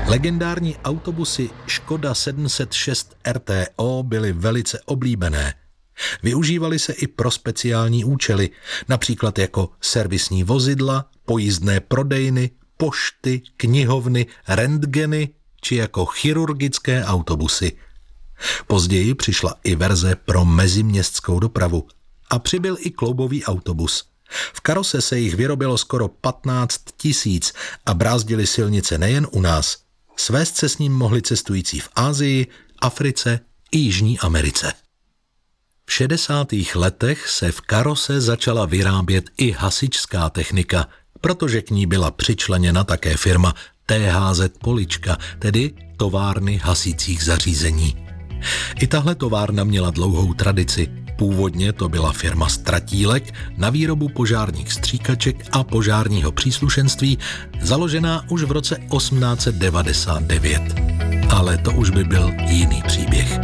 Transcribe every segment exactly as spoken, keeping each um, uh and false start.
Legendární autobusy Škoda sedm set šest R T O byly velice oblíbené. Využívaly se i pro speciální účely, například jako servisní vozidla, pojízdné prodejny, pošty, knihovny, rentgeny či jako chirurgické autobusy. Později přišla i verze pro meziměstskou dopravu a přibyl i kloubový autobus. V karose se jich vyrobilo skoro patnáct tisíc a brázdili silnice nejen u nás. Svést se s ním mohli cestující v Asii, Africe i Jižní Americe. V šedesátých letech se v karose začala vyrábět i hasičská technika, protože k ní byla přičleněna také firma T H Z Polička, tedy továrny hasících zařízení. I tahle továrna měla dlouhou tradici. Původně to byla firma Stratílek na výrobu požárních stříkaček a požárního příslušenství, založená už v roce osmnáct set devadesát devět. Ale to už by byl jiný příběh.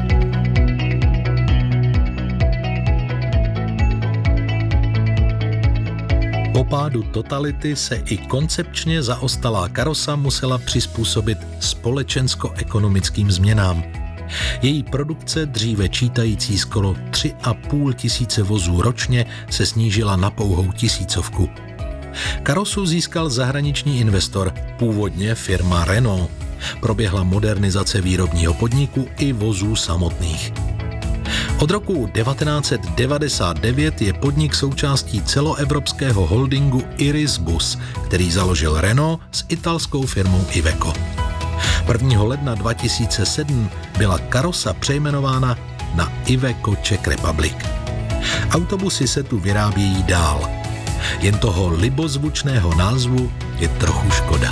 Po pádu totality se i koncepčně zaostalá karosa musela přizpůsobit společensko-ekonomickým změnám. Její produkce, dříve čítající skoro tři a půl tisíce vozů ročně, se snížila na pouhou tisícovku. Karosu získal zahraniční investor, původně firma Renault. Proběhla modernizace výrobního podniku i vozů samotných. Od roku devatenáct set devadesát devět je podnik součástí celoevropského holdingu Irisbus, který založil Renault s italskou firmou Iveco. prvního ledna dva tisíce sedm byla karosa přejmenována na Iveco Czech Republic. Autobusy se tu vyrábějí dál. Jen toho libozvučného názvu je trochu škoda.